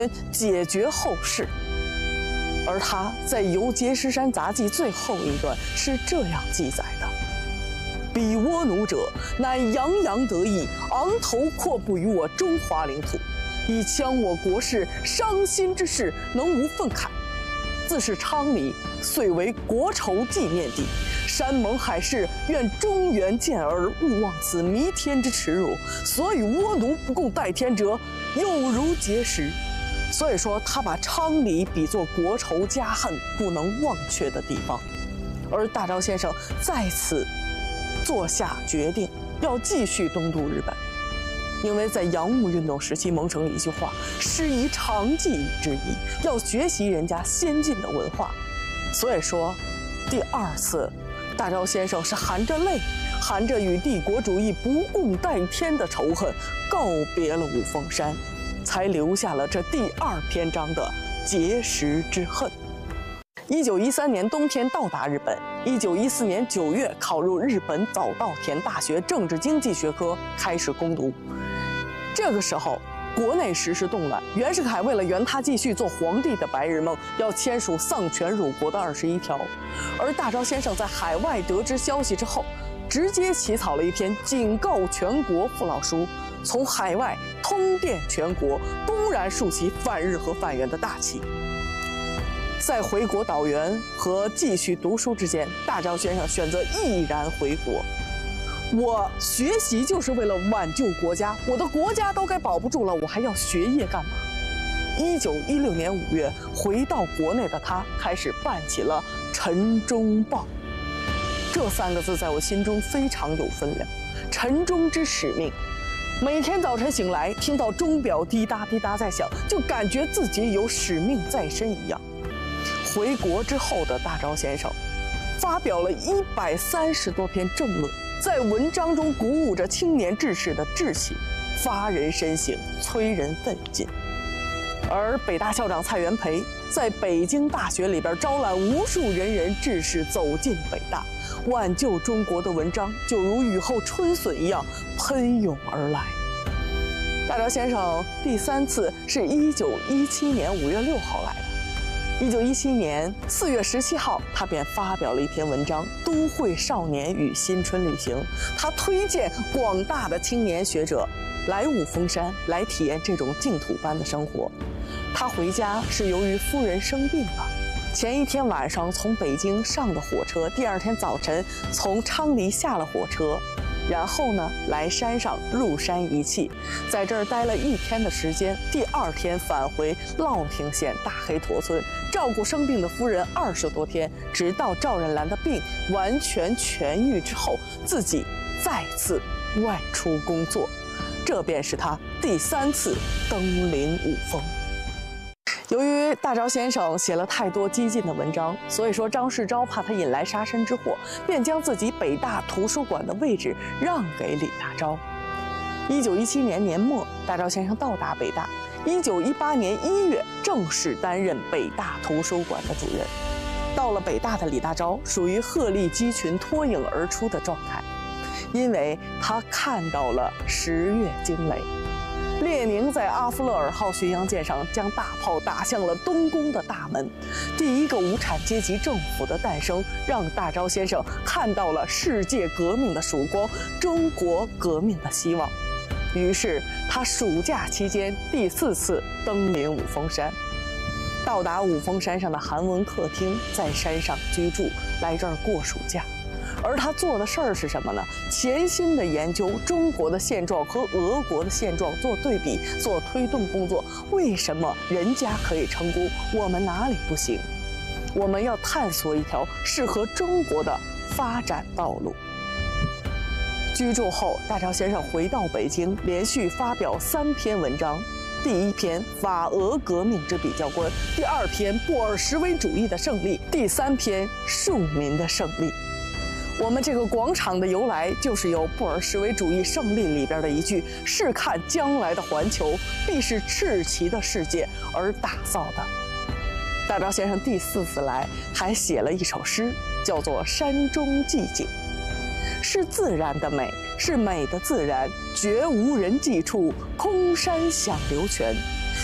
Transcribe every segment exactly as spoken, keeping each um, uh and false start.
解决后事。而他在《游碣石山杂记》最后一段是这样记载的：彼倭奴者，乃洋洋得意，昂头阔步于我中华领土，以戕我国事，伤心之事，能无愤慨？自是昌黎，遂为国仇纪念地。山盟海誓，愿中原健儿勿忘此弥天之耻辱。所与倭奴不共戴天者，有如碣石。所以说，他把昌黎比作国仇家恨不能忘却的地方。而大钊先生在此做下决定，要继续东渡日本。因为在洋务运动时期萌生一句话：师夷长技之意，要学习人家先进的文化。所以说，第二次大钊先生是含着泪，含着与帝国主义不共戴天的仇恨，告别了五峰山，才留下了这第二篇章的碣石之恨。一九一三年冬天到达日本，一九一四年九月考入日本早稻田大学政治经济学科，开始攻读。这个时候，国内时事动乱，袁世凯为了圆他继续做皇帝的白日梦，要签署丧权辱国的二十一条。而大钊先生在海外得知消息之后，直接起草了一篇警告全国父老书，从海外通电全国，公然竖起反日和反袁的大旗。在回国导员和继续读书之间，大钊先生选择毅然回国。我学习就是为了挽救国家，我的国家都该保不住了，我还要学业干嘛？一九一六年五月，回到国内的他开始办起了《晨钟报》。这三个字在我心中非常有分量，晨钟之使命。每天早晨醒来，听到钟表滴答滴答在响，就感觉自己有使命在身一样。回国之后的大钊先生，发表了一百三十多篇政论，在文章中鼓舞着青年志士的志气，发人深省，催人奋进。而北大校长蔡元培在北京大学里边招揽无数仁人志士走进北大，挽救中国的文章就如雨后春笋一样喷涌而来。大钊先生第三次是一九一七年五月六号来的。一九一七年四月十七号，他便发表了一篇文章《都会少年与新春旅行》。他推荐广大的青年学者来五峰山，来体验这种净土般的生活。他回家是由于夫人生病了，前一天晚上从北京上的火车，第二天早晨从昌黎下了火车，然后呢来山上入山一气，在这儿待了一天的时间，第二天返回乐平县大黑驼村，照顾生病的夫人二十多天，直到赵任兰的病完全痊愈之后，自己再次外出工作。这便是他第三次登临五峰。由于大钊先生写了太多激进的文章，所以说张世钊怕他引来杀身之祸，便将自己北大图书馆的位置让给李大钊。一九一七年年末，大钊先生到达北大。一九一八年一月，正式担任北大图书馆的主任。到了北大的李大钊属于鹤立鸡群、脱颖而出的状态，因为他看到了十月惊雷。列宁在阿夫勒尔号巡洋舰上将大炮打向了东宫的大门，第一个无产阶级政府的诞生，让大钊先生看到了世界革命的曙光，中国革命的希望。于是他暑假期间第四次登临五峰山。到达五峰山上的韩文客厅，在山上居住，来这儿过暑假。而他做的事儿是什么呢？潜心的研究中国的现状和俄国的现状，做对比，做推动工作。为什么人家可以成功，我们哪里不行？我们要探索一条适合中国的发展道路。居住后，大钊先生回到北京，连续发表三篇文章。第一篇法俄革命之比较观，第二篇布尔什维主义的胜利，第三篇庶民的胜利。我们这个广场的由来，就是由布尔什维主义胜利里边的一句“试看将来的环球，必是赤旗的世界”而打造的。大钊先生第四次来，还写了一首诗，叫做《山中寄景》。是自然的美，是美的自然，绝无人迹处，空山响流泉。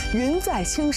云在青山。